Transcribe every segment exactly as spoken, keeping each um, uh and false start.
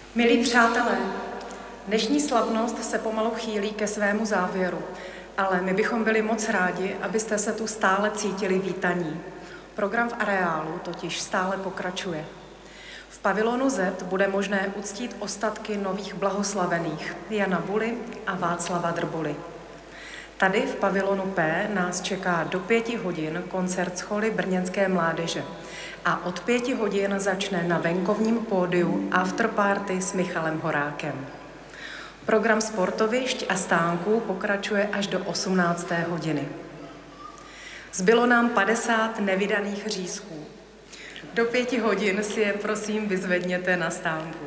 Milí přátelé, dnešní slavnost se pomalu chýlí ke svému závěru, ale my bychom byli moc rádi, abyste se tu stále cítili vítaní. Program v areálu totiž stále pokračuje. V pavilonu Z bude možné uctít ostatky nových blahoslavených Jana Buly a Václava Drbuly. Tady v pavilonu P nás čeká do pěti hodin koncert scholy brněnské mládeže a od pěti hodin začne na venkovním pódiu afterparty s Michalem Horákem. Program sportovišť a stánků pokračuje až do osmnácté hodiny. Zbylo nám padesát nevydaných řízků. Do pěti hodin si je prosím vyzvedněte na stánku.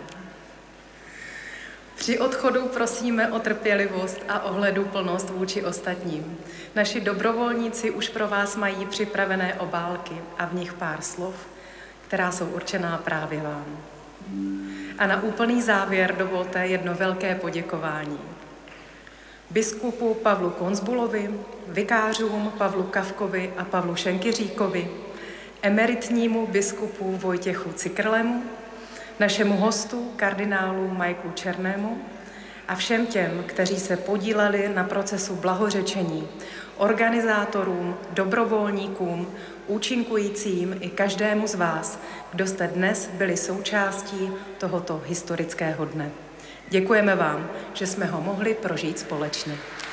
Při odchodu prosíme o trpělivost a ohleduplnost vůči ostatním. Naši dobrovolníci už pro vás mají připravené obálky a v nich pár slov, která jsou určená právě vám. A na úplný závěr dovolte jedno velké poděkování. Biskupu Pavlu Konzbulovi, vikářům Pavlu Kavkovi a Pavlu Šenkyříkovi, emeritnímu biskupu Vojtěchu Cikrlemu, našemu hostu, kardinálu Michaelu Černému a všem těm, kteří se podíleli na procesu blahořečení, organizátorům, dobrovolníkům, účinkujícím i každému z vás, kdo jste dnes byli součástí tohoto historického dne. Děkujeme vám, že jsme ho mohli prožít společně.